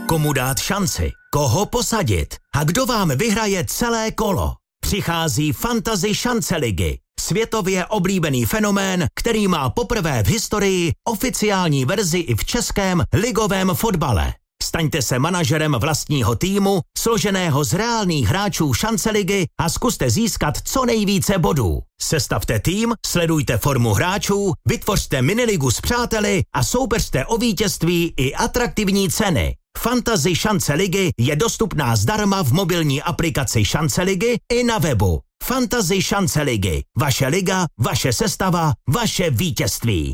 Komu dát šanci? Koho posadit? A kdo vám vyhraje celé kolo? Přichází Fantasy šance ligy. Světově oblíbený fenomén, který má poprvé v historii oficiální verzi i v českém ligovém fotbale. Staňte se manažerem vlastního týmu, složeného z reálných hráčů šance ligy a zkuste získat co nejvíce bodů. Sestavte tým, sledujte formu hráčů, vytvořte miniligu s přáteli a soupeřte o vítězství i atraktivní ceny. Fantasy šance ligy je dostupná zdarma v mobilní aplikaci Šance ligy i na webu. Fantasy šance ligy. Vaše liga, vaše sestava, vaše vítězství.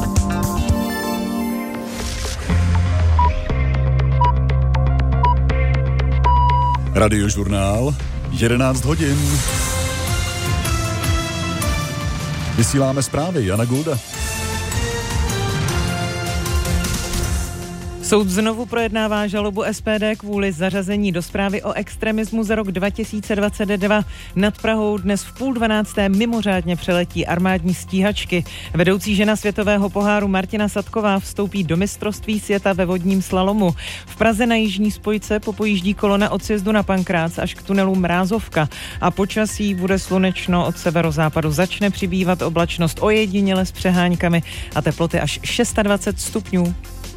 Radiožurnál, 11 hodin. Vysíláme zprávy, Jana Gulda. Soud znovu projednává žalobu SPD kvůli zařazení do zprávy o extremismu za rok 2022. Nad Prahou dnes v 11:30 mimořádně přeletí armádní stíhačky. Vedoucí žena světového poháru Martina Sadková vstoupí do mistrovství světa ve vodním slalomu. V Praze na jižní spojce popojíždí kolona od sjezdu na Pankrác až k tunelu Mrázovka. A počasí bude slunečno, od severozápadu začne přibývat oblačnost ojediněle s přeháňkami a teploty až 26 stupňů.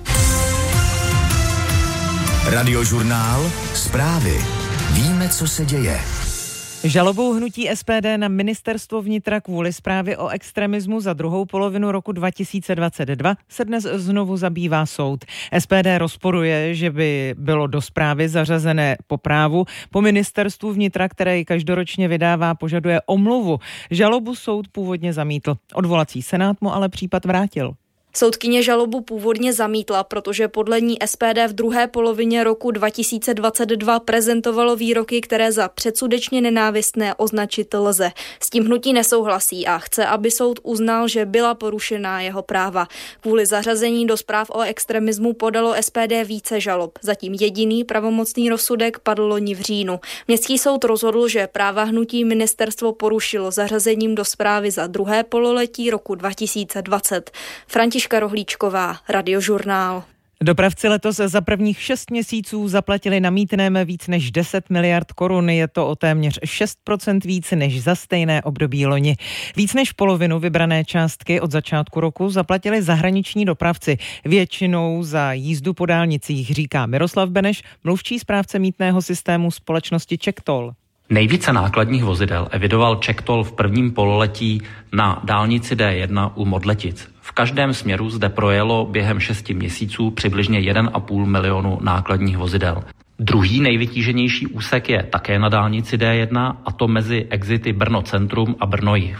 Radiožurnál, zprávy. Víme, co se děje. Žalobou hnutí SPD na ministerstvo vnitra kvůli zprávě o extremismu za druhou polovinu roku 2022 se dnes znovu zabývá soud. SPD rozporuje, že by bylo do zprávy zařazené po právu. Po ministerstvu vnitra, které ji každoročně vydává, požaduje omluvu. Žalobu soud původně zamítl. Odvolací senát mu ale případ vrátil. Soudkyně žalobu původně zamítla, protože podle ní SPD v druhé polovině roku 2022 prezentovalo výroky, které za předsudečně nenávistné označit lze. S tím hnutí nesouhlasí a chce, aby soud uznal, že byla porušená jeho práva. Kvůli zařazení do zpráv o extremismu podalo SPD více žalob. Zatím jediný pravomocný rozsudek padl loni v říjnu. Městský soud rozhodl, že práva hnutí ministerstvo porušilo zařazením do zprávy za druhé pololetí roku 2020. Františka Rohlíčková, Radiožurnál. Dopravci letos za prvních 6 měsíců zaplatili na mýtném víc než 10 miliard korun. Je to o téměř 6% víc než za stejné období loni. Víc než polovinu vybrané částky od začátku roku zaplatili zahraniční dopravci. Většinou za jízdu po dálnicích, říká Miroslav Beneš, mluvčí správce mýtného systému společnosti CzechToll. Nejvíce nákladních vozidel evidoval CzechToll v prvním pololetí na dálnici D1 u Modletic. V každém směru zde projelo během 6 měsíců přibližně 1,5 milionu nákladních vozidel. Druhý nejvytíženější úsek je také na dálnici D1, a to mezi exity Brno centrum a Brno jih.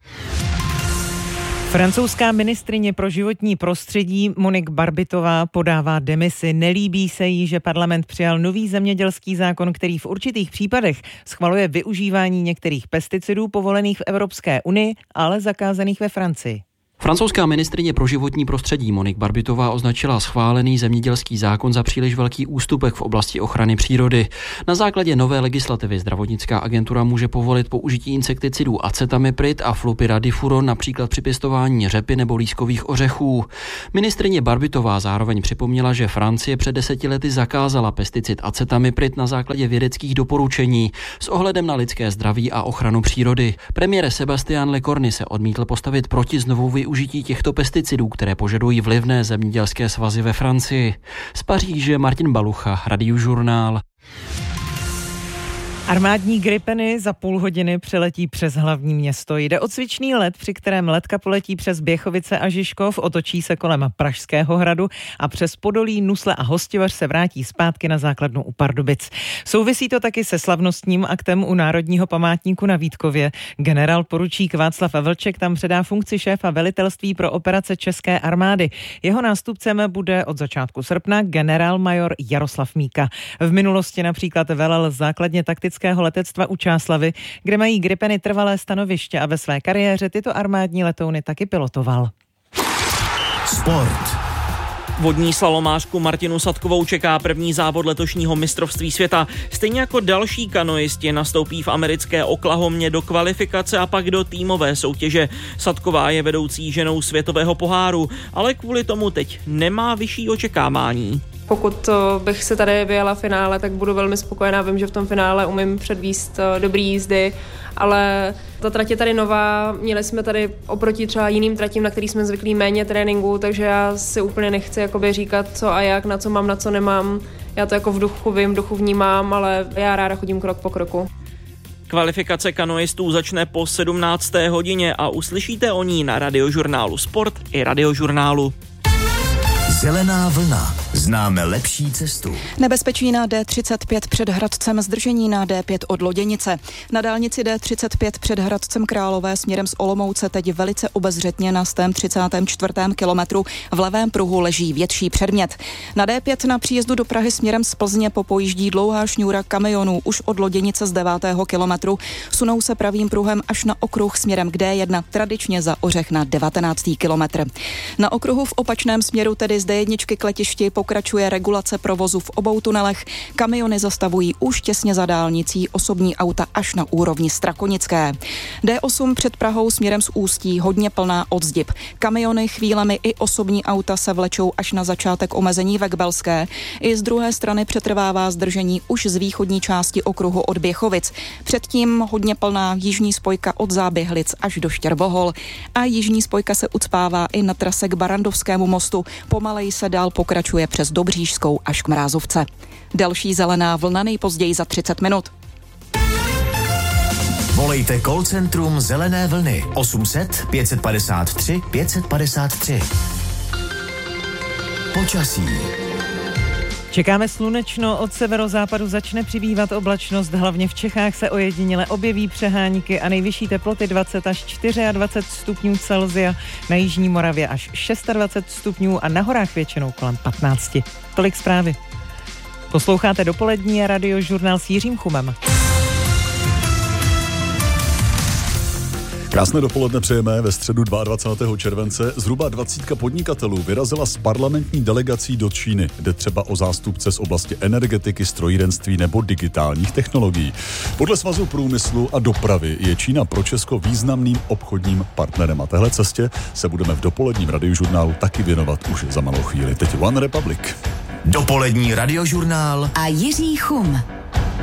Francouzská ministryně pro životní prostředí Monique Barbitová podává demisi. Nelíbí se jí, že parlament přijal nový zemědělský zákon, který v určitých případech schvaluje využívání některých pesticidů povolených v Evropské unii, ale zakázaných ve Francii. Francouzská ministryně pro životní prostředí Monique Barbitová označila schválený zemědělský zákon za příliš velký ústupek v oblasti ochrany přírody. Na základě nové legislativy zdravotnická agentura může povolit použití insekticidů acetamiprid a flupiradifuron například při pěstování řepy nebo lískových ořechů. Ministryně Barbitová zároveň připomněla, že Francie před 10 lety zakázala pesticid acetamiprid na základě vědeckých doporučení s ohledem na lidské zdraví a ochranu přírody. Premiér Sébastien Lecornu se odmítl postavit proti znovu využití těchto pesticidů, které požadují vlivné zemědělské svazy ve Francii. Z Paříže Martin Balucha, Radiožurnál. Armádní Gripeny za půl hodiny přeletí přes hlavní město. Jde o cvičný let, při kterém letka poletí přes Běchovice a Žižkov, otočí se kolem Pražského hradu a přes Podolí, Nusle a Hostivař se vrátí zpátky na základnu u Pardubic. Souvisí to taky se slavnostním aktem u Národního památníku na Vítkově. Generál poručík Václav Vlček tam předá funkci šéfa velitelství pro operace České armády. Jeho nástupcem bude od začátku srpna generálmajor Jaroslav Míka. V minulosti například velel základně taktického letectva u Čáslavy, kde mají Gripeny trvalé stanoviště, a ve své kariéře tyto armádní letouny taky pilotoval. Sport. Vodní slalomářku Martinu Sadkovou čeká první závod letošního mistrovství světa. Stejně jako další kanoisti nastoupí v americké Oklahomě do kvalifikace a pak do týmové soutěže. Sadková je vedoucí ženou světového poháru, ale kvůli tomu teď nemá vyšší očekávání. Pokud bych se tady vyjela finále, tak budu velmi spokojená. Vím, že v tom finále umím předvést dobrý jízdy, ale ta trať je tady nová. Měli jsme tady oproti třeba jiným tratím, na který jsme zvyklí, méně tréninku, takže já si úplně nechci říkat, co a jak, na co mám, na co nemám. Já to jako v duchu vím, v duchu vnímám, ale já ráda chodím krok po kroku. Kvalifikace kanoistů začne po 17. hodině a uslyšíte o ní na Radiožurnálu Sport i Radiožurnálu. Zelená vlna. Známe lepší cestu. Nebezpečí na D35 před Hradcem, zdržení na D5 od Loděnice. Na dálnici D35 před Hradcem Králové směrem z Olomouce teď velice obezřetně na 134. kilometru v levém pruhu leží větší předmět. Na D5 na příjezdu do Prahy směrem z Plzně popojíždí dlouhá šňůra kamionů už od Loděnice z 9. kilometru. Sunou se pravým pruhem až na okruh směrem k D1, tradičně za Ořech na 19. kilometr. Na okruhu v opačném směru, tedy z D1 k letišti, pokračuje regulace provozu v obou tunelech. Kamiony zastavují už těsně za dálnicí, osobní auta až na úrovni Strakonické. D8 před Prahou směrem z Ústí hodně plná od Zdib. Kamiony, chvílemi i osobní auta se vlečou až na začátek omezení ve Kbelské. I z druhé strany přetrvává zdržení už z východní části okruhu od Běchovic. Předtím hodně plná jižní spojka od Záběhlic až do Štěrbohol. A jižní spojka se ucpává i na trase k Barandovskému mostu. Pomaleji se dál pokračuje přes Dobřížskou až k Mrázovce. Další zelená vlna nejpozději za 30 minut. Volejte call centrum Zelené vlny 800 553 553. Počasí. Čekáme slunečno, od severozápadu začne přibývat oblačnost, hlavně v Čechách se ojediněle objeví přehánky a nejvyšší teploty 20 až 24 stupňů Celsia, na jižní Moravě až 26 stupňů a na horách většinou kolem 15. Tolik zprávy. Posloucháte dopolední Radiožurnál s Jiřím Chumem. Krásné dopoledne přejeme. Ve středu 22. července zhruba 20 podnikatelů vyrazila s parlamentní delegací do Číny. Jde třeba o zástupce z oblasti energetiky, strojírenství nebo digitálních technologií. Podle Svazu průmyslu a dopravy je Čína pro Česko významným obchodním partnerem. A téhle cestě se budeme v dopoledním Radiožurnálu taky věnovat už za malou chvíli. Teď One Republic. Dopolední Radiožurnál a Jiří Chum.